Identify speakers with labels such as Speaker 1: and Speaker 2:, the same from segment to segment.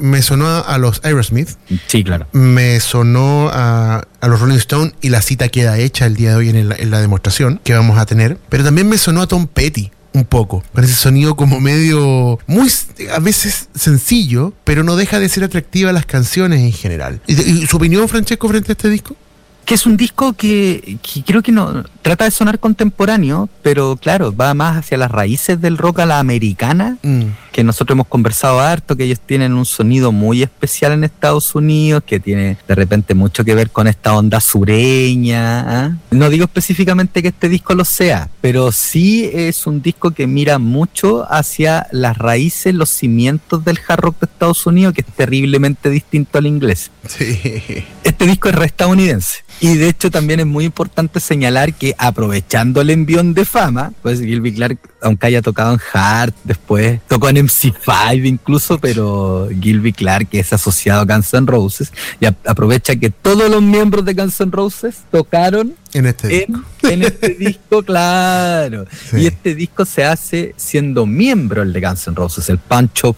Speaker 1: me sonó a los Aerosmith.
Speaker 2: Sí, claro.
Speaker 1: Me sonó a los Rolling Stones, y la cita queda hecha el día de hoy en la demostración que vamos a tener. Pero también me sonó a Tom Petty un poco, con ese sonido como medio, muy a veces sencillo, pero no deja de ser atractiva las canciones en general. ¿Y su opinión, Francesco, frente a este disco?
Speaker 2: Que es un disco que creo que no trata de sonar contemporáneo, pero claro, va más hacia las raíces del rock a la americana, que nosotros hemos conversado harto, que ellos tienen un sonido muy especial en Estados Unidos, que tiene de repente mucho que ver con esta onda sureña, ¿eh? No digo específicamente que este disco lo sea, pero sí es un disco que mira mucho hacia las raíces, los cimientos del hard rock de Estados Unidos, que es terriblemente distinto al inglés.
Speaker 1: Sí.
Speaker 2: Este disco es estadounidense. Y de hecho también es muy importante señalar que, aprovechando el envión de fama, pues Gilby Clarke, aunque haya tocado en Heart, después tocó en MC5 incluso, pero Gilby Clarke es asociado a Guns N' Roses, y aprovecha que todos los miembros de Guns N' Roses tocaron
Speaker 1: en este disco.
Speaker 2: En este disco, claro. Sí. Y este disco se hace siendo miembro el de Guns N' Roses, el Pawn Shop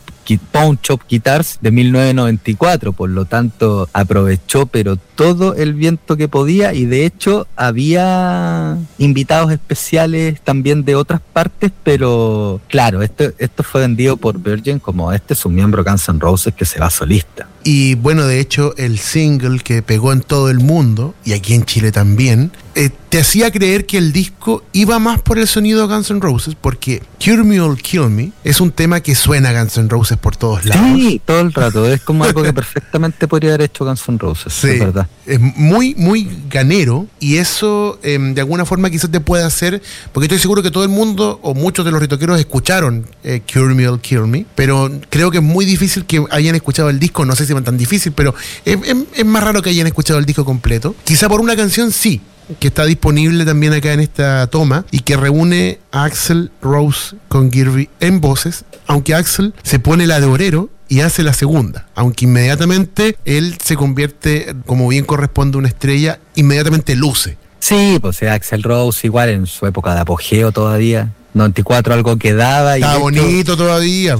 Speaker 2: Guitars de 1994, por lo tanto aprovechó pero todo el viento que podía, y de hecho había invitados especiales también de otras partes, pero claro, esto fue vendido por Virgin como este es un miembro de Guns N' Roses que se va solista.
Speaker 1: Y bueno, de hecho, el single que pegó en todo el mundo, y aquí en Chile también, te hacía creer que el disco iba más por el sonido de Guns N' Roses, porque Cure Me or Kill Me es un tema que suena a Guns N' Roses por todos lados.
Speaker 2: Sí, todo el rato. Es como algo que perfectamente podría haber hecho Guns N' Roses,
Speaker 1: sí,
Speaker 2: es verdad.
Speaker 1: Es muy, muy ganero, y eso de alguna forma quizás te puede hacer, porque estoy seguro que todo el mundo, o muchos de los ritoqueros, escucharon Cure Me or Kill Me, pero creo que es muy difícil que hayan escuchado el disco, no sé si es tan difícil, pero es más raro que hayan escuchado el disco completo. Quizá por una canción sí, que está disponible también acá en esta toma, y que reúne a Axl Rose con Gilby en voces, aunque Axl se pone la de obrero y hace la segunda, aunque inmediatamente él se convierte, como bien corresponde a una estrella, inmediatamente luce.
Speaker 2: Sí, pues Axl Rose igual en su época de apogeo todavía, 94 algo quedaba.
Speaker 1: Estaba bonito todavía.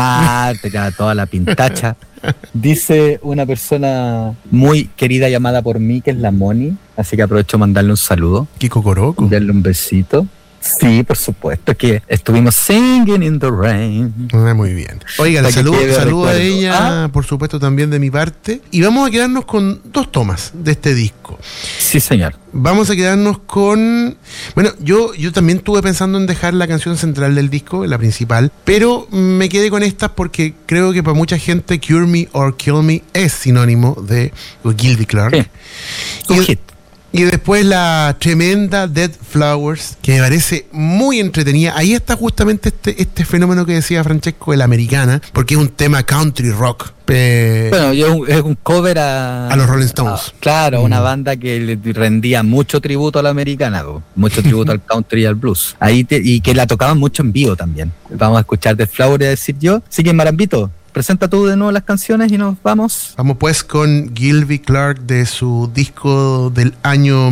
Speaker 2: Tenía toda la pintacha. Dice una persona muy querida llamada por mí, que es la Moni, así que aprovecho de mandarle un saludo.
Speaker 1: Kiko Coroco.
Speaker 2: Darle un besito. Sí, por supuesto, que estuvimos singing in the rain.
Speaker 1: Muy bien. Oigan, saludo a ella, por supuesto, también de mi parte. Y vamos a quedarnos con dos tomas de este disco.
Speaker 2: Sí, señor.
Speaker 1: Vamos a quedarnos con... Bueno, yo también estuve pensando en dejar la canción central del disco, la principal, pero me quedé con estas porque creo que para mucha gente Cure Me or Kill Me es sinónimo de Gilby Clarke. Sí. Y después la tremenda Dead Flowers, que me parece muy entretenida. Ahí está justamente este fenómeno que decía Francesco, de la americana, porque es un tema country rock.
Speaker 2: Bueno, es un cover a
Speaker 1: los Rolling Stones.
Speaker 2: Claro, una banda que le rendía mucho tributo a la americana, mucho tributo al country y al blues. Y que la tocaban mucho en vivo también. Vamos a escuchar Dead Flowers, a decir yo. Así que, Marambito, presenta tú de nuevo las canciones y nos vamos.
Speaker 1: Vamos pues con Gilby Clarke de su disco del año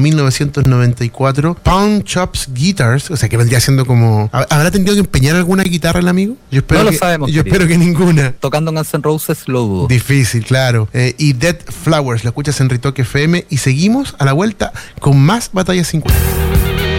Speaker 1: 1994, Pawn Shops Guitars, o sea que vendría siendo como... ¿Habrá tenido que empeñar alguna guitarra el amigo?
Speaker 2: No lo sabemos.
Speaker 1: Yo espero que ninguna.
Speaker 2: Tocando Guns N' Roses lo dudo.
Speaker 1: Difícil, claro. Y Dead Flowers, la escuchas en Ritoque FM, y seguimos a la vuelta con más Batalla 50.